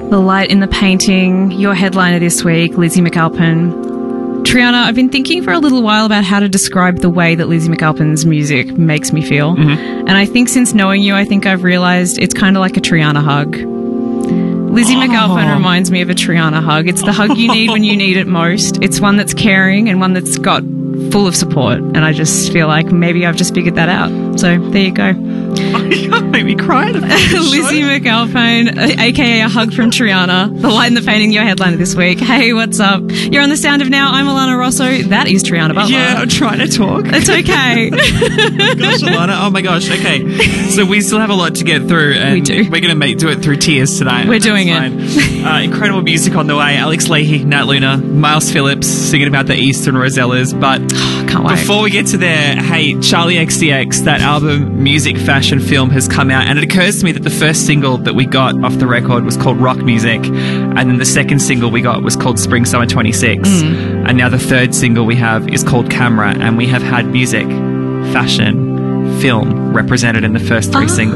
The Light in the Painting, your headliner this week, Lizzie McAlpin. Triana, I've been thinking for a little while about how to describe the way that Lizzie McAlpin's music makes me feel. And I think since knowing you, I think I've realised it's kind of like a Triana hug. Lizzie McAlpin reminds me of a Triana hug. It's the hug you need when you need it most. It's one that's caring and one that's got full of support. And I just feel like maybe I've just figured that out. So there you go. You made me cry. Lizzie McAlpin, aka a hug from Triana. The Light in the Painting, your headliner this week. Hey, what's up? You're on The Sound of Now. I'm Alana Rosso. That is Triana Butler. Yeah, I'm trying to talk. It's okay. Gosh, Alana. Oh my gosh. Okay. So we still have a lot to get through, and We do. we're going to do it through tears tonight. We're doing it. Incredible music on the way. Alex Leahy, Nat Luna, Miles Phillips singing about the Eastern Rosellas. But Can't wait. before we get to there, hey, Charlie XCX, that album Music Fashion Film has come out, and it occurs to me that the first single that we got off the record was called Rock Music, and then the second single we got was called Spring Summer 26, and now the third single we have is called Camera, and we have had music, fashion, film represented in the first three singles.